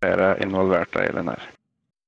flere involverte i den her.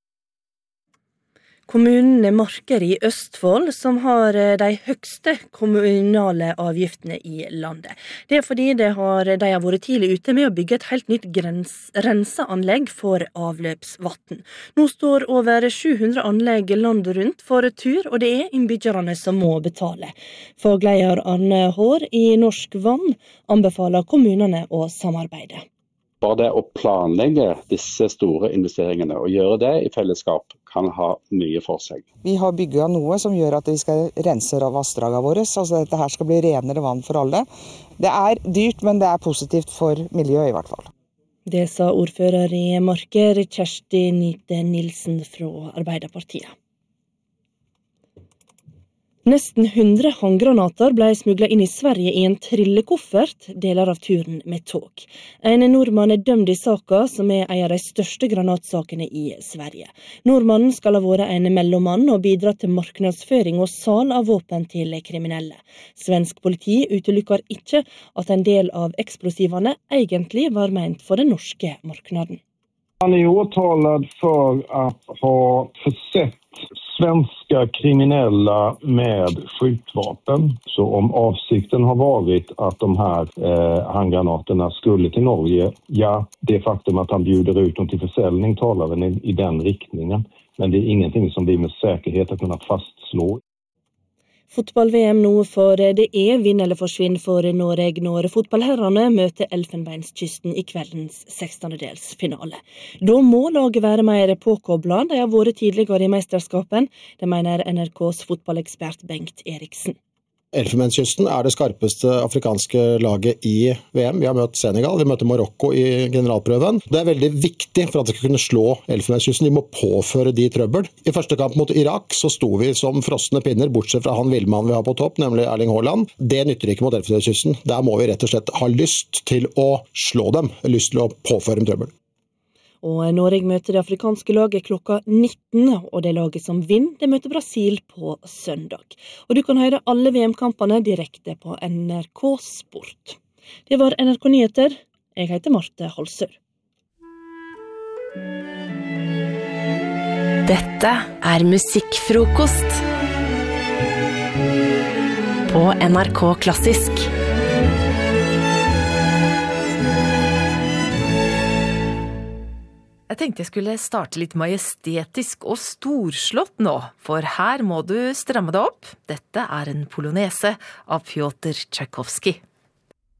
Kommunen Marker i Østfold som har de høgste kommunale avgiftene i landet. Det fordi de har vært tidlig ute med å bygge et helt nytt renseanlegg for avløpsvann. Nå står over 700 anlegg landet rundt for tur, og det er innbyggerne som må betale. Fagleder Arne Hår i Norsk Vann anbefaler kommunene å samarbeide. Bare det å planlegge disse store investeringene og gjøre det i fellesskap kan ha mye for seg. Vi har bygget noe som gjør at vi skal rense vassdragene våre, så dette her skal bli renere vann for alle. Det er dyrt, men det er positivt for miljøet i hvert fall. Det sa ordfører i Marker, Kjersti Nyte Nilsen fra Arbeiderpartiet. Nesten 100 håndgranater ble smuglet inn i Sverige i en trillekoffert, deler av turen med tog. En nordmann er dømt i saken, som er en av de største granatsakene i Sverige. Nordmannen skal ha vært en mellommann og bidratt til markedsføring og salg av våpen til kriminelle. Svensk politi utelukker ikke at en del av eksplosivene egentlig var ment for den norske marknaden. Han är åtalad för att ha försett svenska kriminella med skjutvapen. Så om avsikten har varit att de här handgranaterna skulle till Norge, ja, det faktum att han bjuder ut dem till försäljning talar väl i den riktningen. Men det är ingenting som vi med säkerhet har kunnat fastslå. Fotball-VM nå, for det er vinn eller forsvinn for Norge når fotballherrene møter Elfenbenskysten i kveldens 16-delsfinale. Da må laget være mer påkoblet. De har vært tidligere i mesterskapen, det mener NRKs fotballekspert Bengt Eriksen. Elfenbenskysten er det skarpeste afrikanske laget i VM. Vi har møtt Senegal, vi møter Marokko i generalprøven. Det er veldig viktig for at de skal kunne slå Elfenbenskysten. De må påføre de trøbbel. I første kamp mot Irak så sto vi som frosne pinner, bortsett fra han villmannen vi har på topp, nemlig Erling Haaland. Det nytter ikke mot Elfenbenskysten. Der må vi rett og slett ha lyst til å slå dem, lyst til å påføre dem trøbbel. Og Norge møter det afrikanske laget klokka 19, og det laget som vinner, det møter Brasil på søndag. Og du kan høre alle VM-kampene direkte på NRK Sport. Det var NRK Nyheter. Jeg heter Marte Halsør. Dette er musikkfrokost på NRK Klassisk. Jeg tenkte jeg skulle starte litt majestetisk og storslått nå, for her må du stramme deg opp. Dette er en polonese av Pjotr Tchaikovsky.